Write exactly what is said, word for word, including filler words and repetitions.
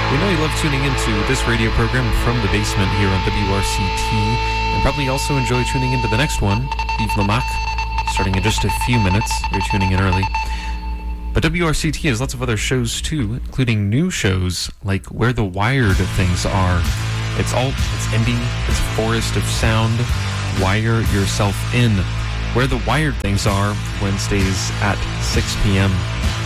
We know you love tuning into this radio program from the basement here on W R C T, and probably also enjoy tuning into the next one, Yves Lamac, starting in just a few minutes. You're tuning in early. But W R C T has lots of other shows too, including new shows like Where the Wired Things Are. It's alt, it's indie, it's a forest of sound. Wire yourself in. Where the Wired Things Are, Wednesdays at six p.m.